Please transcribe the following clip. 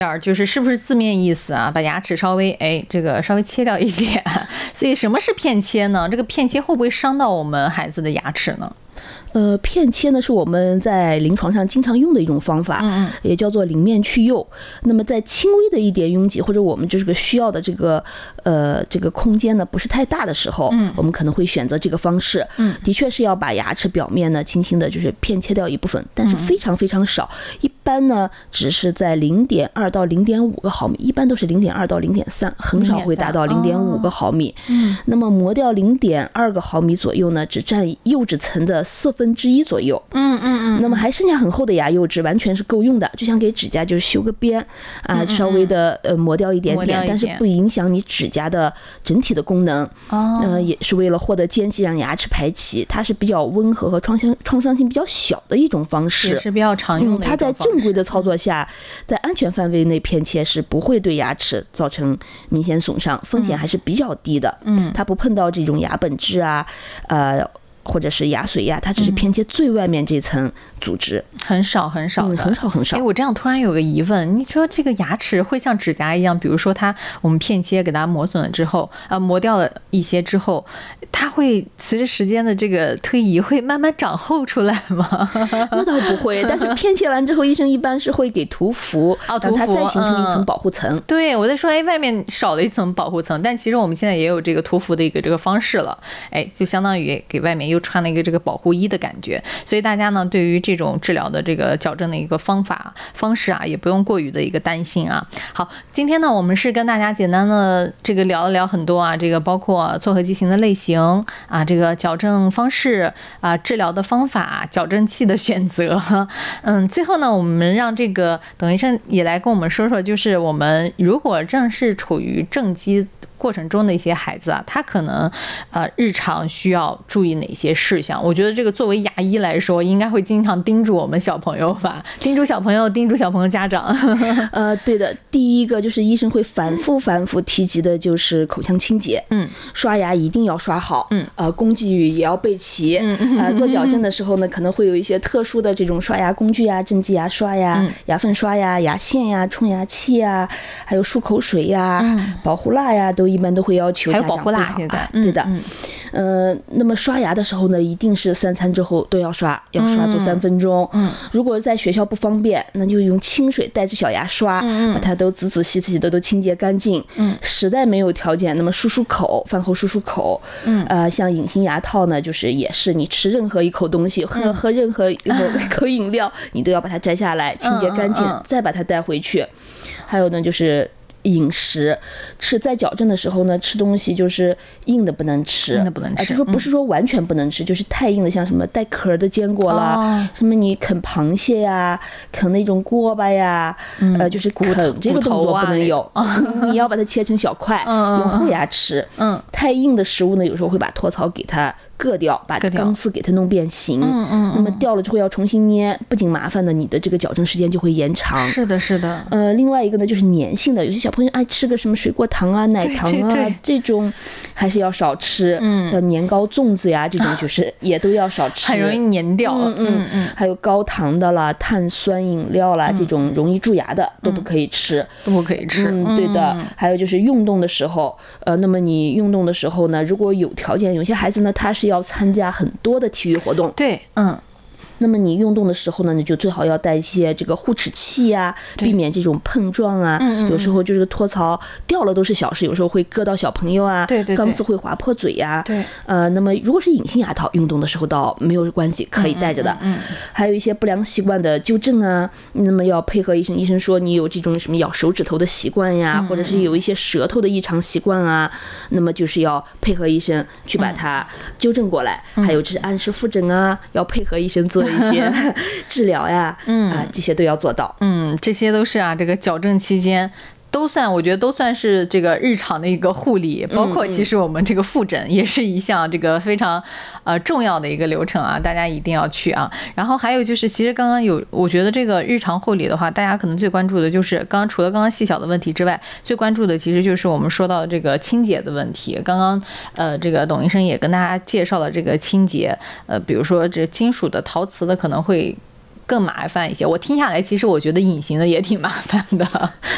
就是是不是字面意思啊？把牙齿稍微稍微切掉一点。所以什么是片切呢？这个片切会不会伤到我们孩子的牙齿呢？ 片切呢是我们在临床上经常用的一种方法，也叫做邻面去釉。那么在轻微的一点拥挤或者我们这个需要的这个空间呢不是太大的时候，我们可能会选择这个方式。的确是要把牙齿表面呢轻轻的就是片切掉一部分，但是非常非常少，一般呢只是在0.2到0.5个毫米，一般都是0.2到0.3，很少会达到0.5个毫米。那么磨掉0.2个毫米左右呢，只占釉质层的1/4左右。那么还剩下很厚的牙釉质完全是够用的，就像给指甲就是修个边啊，稍微的磨掉一点点，但是不影响你指甲的整体的功能。也是为了获得间隙让牙齿排齐，它是比较温和和创伤性比较小的一种方式， 也是比较常用的一种方式。 它在正规的操作下，在安全范围内片切是不会对牙齿造成明显损伤，风险还是比较低的。它不碰到这种牙本质啊，或者是牙髓呀，它只是片切最外面这层组织， 很少很少的， 很少很少。 我这样突然有个疑问，你说这个牙齿会像指甲一样，比如说我们片切给它磨损了之后，磨掉了一些之后，它会随着时间的这个推移会慢慢长厚出来吗？ 那倒不会，但是片切完之后，医生一般是会给涂氟，让它再形成一层保护层。 对，我在说，外面少了一层保护层，但其实我们现在也有这个涂氟的一个这个方式了，就相当于给外面又穿了一个这个保护衣的感觉。所以大家呢，对于这种治疗的这个矫正的一个方式啊，也不用过于的一个担心啊。好，今天呢，我们是跟大家简单的这个聊了聊很多啊，这个包括错颌畸形的类型啊，这个矫正方式啊，治疗的方法，矫正器的选择。最后呢，我们让这个董医生也来跟我们说说，就是我们如果正是处于正畸过程中的一些孩子啊，他可能日常需要注意哪些事项？我觉得这个作为牙医来说，应该会经常叮嘱我们小朋友吧，叮嘱小朋友家长。 对的，第一个就是医生会反复提及的就是口腔清洁。刷牙一定要刷好。工具也要备齐。做矫正的时候呢，可能会有一些特殊的这种刷牙工具呀，正畸牙刷呀、牙缝刷呀、牙线呀、冲牙器呀，还有漱口水呀、保护蜡呀，一般都会要求家长备好。 还有保护蜡， 对的。那么刷牙的时候呢，一定是3餐之后都要刷，要刷足3分钟。如果在学校不方便，那就用清水带着小牙刷，把它都仔仔细细的都清洁干净。实在没有条件，那么漱口，饭后漱口。像隐形牙套呢，就是也是你吃任何一口东西，喝任何一口饮料，你都要把它摘下来，清洁干净，再把它带回去。还有呢，就是饮食，在矫正的时候呢，吃东西就是硬的不能吃，就说不是说完全不能吃，就是太硬的，像什么带壳的坚果啦，什么你啃螃蟹呀，啃那种锅巴呀，就是啃这个动作不能有，你要把它切成小块，用后牙吃。太硬的食物呢，有时候会把托槽给它硌掉，把钢丝给它弄变形。那么掉了之后要重新捏，不仅麻烦的，你的这个矫正时间就会延长。 是的。 另外一个呢，就是粘性的，有些小朋友爱吃个什么水果糖啊、奶糖啊，这种还是要少吃。年糕、粽子呀，这种就是也都要少吃， 很容易粘掉。 还有高糖的啦、碳酸饮料啦，这种容易蛀牙的都不可以吃，对的。还有就是运动的时候，那么你运动的时候呢，如果有条件，有些孩子呢，他是要参加很多的体育活动。 对， 那么你运动的时候呢，你就最好要带一些这个护齿器呀，避免这种碰撞啊。有时候就是托槽掉了都是小事，有时候会割到小朋友啊，钢丝会划破嘴呀。那么如果是隐形牙套，运动的时候倒没有关系，可以带着的。还有一些不良习惯的纠正啊，那么要配合医生，医生说你有这种什么咬手指头的习惯呀，或者是有一些舌头的异常习惯啊，那么就是要配合医生去把它纠正过来。还有就是按时复诊啊，要配合医生做一些治疗呀，这些都要做到。 这些都是这个矫正期间我觉得都算是这个日常的一个护理，包括其实我们这个复诊也是一项这个非常重要的一个流程啊，大家一定要去啊。然后还有就是，其实刚刚我觉得这个日常护理的话，大家可能最关注的就是除了刚刚细小的问题之外，最关注的其实就是我们说到的这个清洁的问题。刚刚这个董医生也跟大家介绍了这个清洁，比如说这金属的、陶瓷的可能会更麻烦一些。我听下来，其实我觉得隐形的也挺麻烦的。